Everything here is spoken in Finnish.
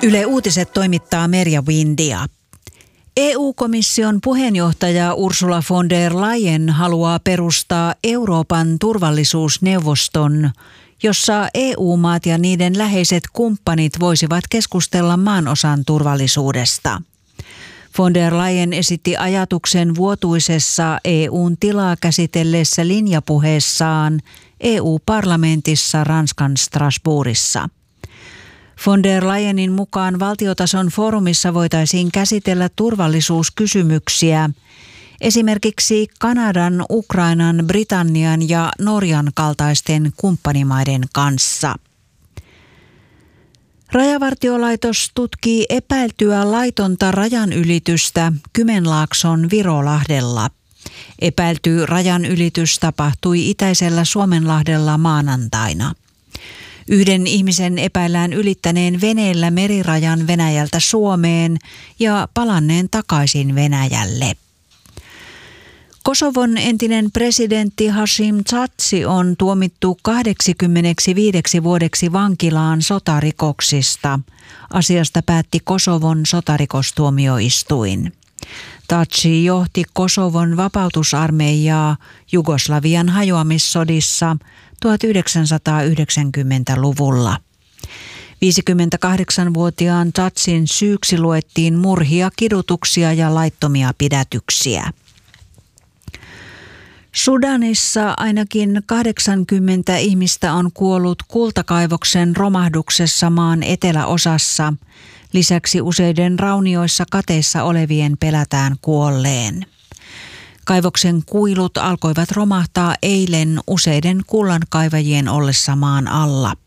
Yle Uutiset toimittaa Merja Windia. EU-komission puheenjohtaja Ursula von der Leyen haluaa perustaa Euroopan turvallisuusneuvoston, jossa EU-maat ja niiden läheiset kumppanit voisivat keskustella maanosan turvallisuudesta. Von der Leyen esitti ajatuksen vuotuisessa EUn tilaa käsitelleessä linjapuheessaan EU-parlamentissa Ranskan Strasbourgissa. Von der Leyenin mukaan valtiotason foorumissa voitaisiin käsitellä turvallisuuskysymyksiä, esimerkiksi Kanadan, Ukrainan, Britannian ja Norjan kaltaisten kumppanimaiden kanssa. Rajavartiolaitos tutkii epäiltyä laitonta rajanylitystä Kymenlaakson Virolahdella. Epäilty rajanylitys tapahtui itäisellä Suomenlahdella maanantaina. Yhden ihmisen epäillään ylittäneen veneellä merirajan Venäjältä Suomeen ja palanneen takaisin Venäjälle. Kosovon entinen presidentti Hashim Thaçi on tuomittu 85 vuodeksi vankilaan sotarikoksista. Asiasta päätti Kosovon sotarikostuomioistuin. Thaçi johti Kosovon vapautusarmeijaa Jugoslavian hajoamissodissa 1990-luvulla. 58-vuotiaan Thaçin syyksi luettiin murhia, kidutuksia ja laittomia pidätyksiä. Sudanissa ainakin 80 ihmistä on kuollut kultakaivoksen romahduksessa maan eteläosassa. Lisäksi useiden raunioissa kateissa olevien pelätään kuolleen. Kaivoksen kuilut alkoivat romahtaa eilen useiden kullankaivajien ollessa maan alla.